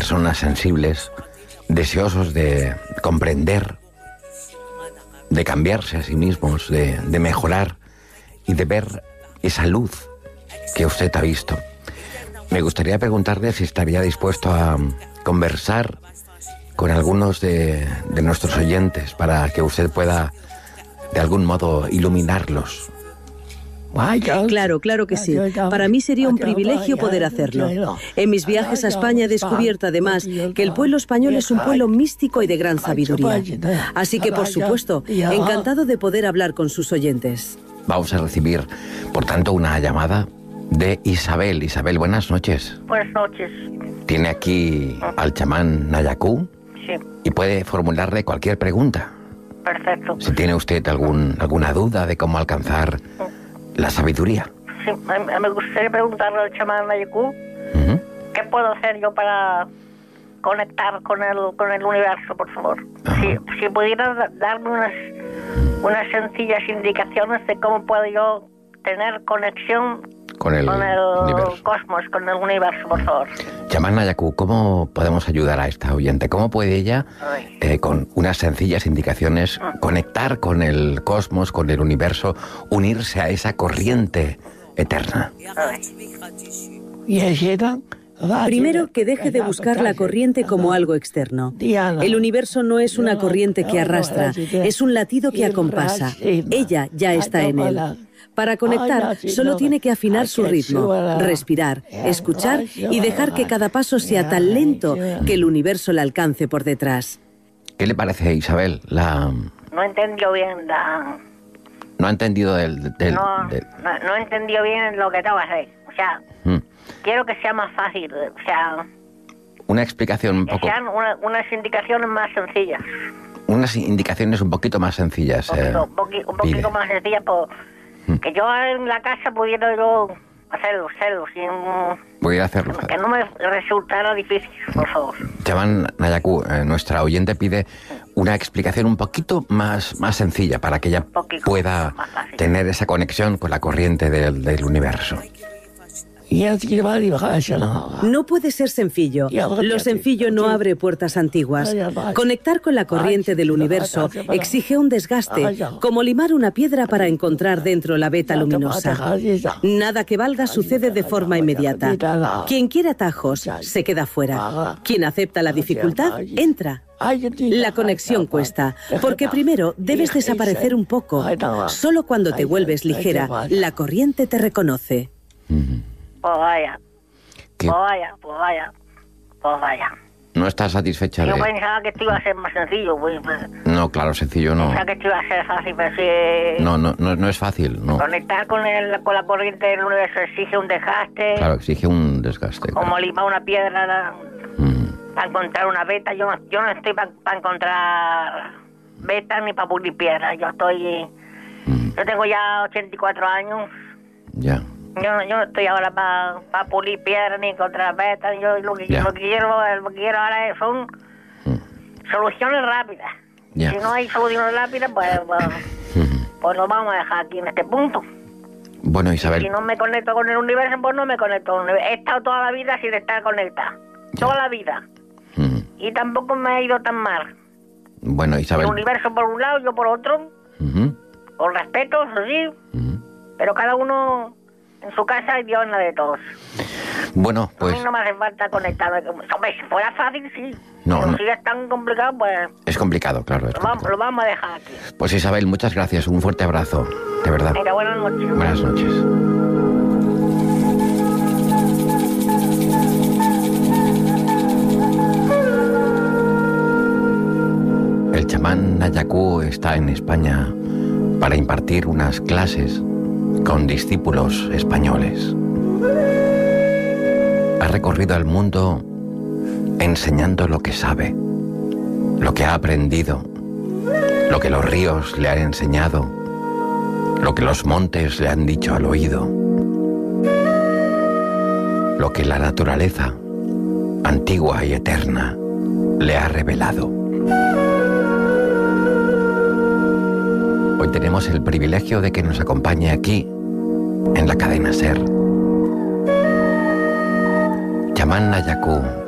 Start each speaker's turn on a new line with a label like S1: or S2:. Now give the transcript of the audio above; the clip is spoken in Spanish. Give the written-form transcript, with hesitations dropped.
S1: personas sensibles, deseosos de comprender, de cambiarse a sí mismos, de mejorar y de ver esa luz que usted ha visto. Me gustaría preguntarle si estaría dispuesto a conversar con algunos de nuestros oyentes para que usted pueda de algún modo iluminarlos.
S2: Claro que sí. Para mí sería un privilegio poder hacerlo. En mis viajes a España he descubierto además que el pueblo español es un pueblo místico y de gran sabiduría. Así que, por supuesto, encantado de poder hablar con sus oyentes.
S1: Vamos a recibir, por tanto, una llamada de Isabel. Isabel, buenas noches.
S3: Buenas noches.
S1: Tiene aquí al chamán Nayakú.
S3: Sí.
S1: Y puede formularle cualquier pregunta.
S3: Perfecto.
S1: Si tiene usted alguna duda de cómo alcanzar la sabiduría.
S3: Sí, me gustaría preguntarle al chamán Nayakú, ¿qué puedo hacer yo para conectar con el universo, por favor? Si pudiera darme unas sencillas indicaciones de cómo puedo yo tener conexión con el
S1: universo.
S3: Cosmos, con el universo, por favor.
S1: Chamán Nayakú, ¿cómo podemos ayudar a esta oyente? ¿Cómo puede ella, con unas sencillas indicaciones, conectar con el cosmos, con el universo, unirse a esa corriente eterna?
S2: Primero, que deje de buscar la corriente como algo externo. El universo no es una corriente que arrastra, es un latido que acompasa. Ella ya está en él. Para conectar, solo tiene que afinar su ritmo, respirar, escuchar y dejar que cada paso sea tan lento que el universo la alcance por detrás.
S1: ¿Qué le parece, Isabel?
S3: No entendió bien
S1: ¿No ha entendido
S3: No entendió bien lo que tengo que hacer. O sea, quiero que sea más fácil. O sea,
S1: una explicación un poco...
S3: Que sean unas indicaciones más sencillas.
S1: Unas indicaciones un poquito más sencillas.
S3: Un poquito más sencillas, que yo en la casa pudiera yo hacerlo sin...
S1: Voy a hacerlo.
S3: Que no me resultara difícil, por favor.
S1: Chamán Nayakú, nuestra oyente pide una explicación un poquito más sencilla para que ella pueda tener esa conexión con la corriente del universo.
S2: No puede ser sencillo. Lo sencillo no abre puertas antiguas. Conectar con la corriente del universo exige un desgaste, como limar una piedra para encontrar dentro la veta luminosa. Nada que valga sucede de forma inmediata. Quien quiere atajos se queda fuera. Quien acepta la dificultad entra. La conexión cuesta, porque primero debes desaparecer un poco. Solo cuando te vuelves ligera, la corriente te reconoce.
S3: Pues vaya.
S1: ¿No estás satisfecha
S3: Yo pensaba que esto iba a ser más sencillo.
S1: No, claro, sencillo no.
S3: Pensaba que esto iba a ser fácil, pero sí...
S1: No es fácil, no.
S3: Conectar con la corriente del universo exige un desgaste.
S1: Claro, exige un desgaste.
S3: Como
S1: claro.
S3: limar una piedra para encontrar una veta. Yo no estoy para encontrar vetas ni para pulir piedras. Yo tengo ya 84 años.
S1: Ya.
S3: Yo no estoy ahora para pulir piedras ni encontrar vetas. Yo lo que quiero ahora son soluciones rápidas.
S1: Ya.
S3: Si no hay soluciones rápidas, pues lo vamos a dejar aquí en este punto.
S1: Bueno, Isabel.
S3: Si no me conecto con el universo, pues no me conecto con el universo. He estado toda la vida sin estar conectada. Toda la vida. Y tampoco me ha ido tan mal.
S1: Bueno, Isabel.
S3: El universo por un lado, yo por otro. Con respeto, eso sí. Pero cada uno en su casa y Dios en la de todos.
S1: Bueno, pues...
S3: A mí no me hace falta conectarme. Hombre, si fuera fácil, sí.
S1: No,
S3: pero si es tan complicado, pues...
S1: Es complicado, claro.
S3: Lo vamos a dejar aquí.
S1: Pues Isabel, muchas gracias. Un fuerte abrazo. De verdad.
S3: Venga, buenas noches.
S1: Buenas noches. El chamán Nayakú está en España para impartir unas clases con discípulos españoles. Ha recorrido el mundo enseñando lo que sabe, lo que ha aprendido, lo que los ríos le han enseñado, lo que los montes le han dicho al oído, lo que la naturaleza, antigua y eterna, le ha revelado. Hoy tenemos el privilegio de que nos acompañe aquí, en la cadena SER, chamán Nayakú,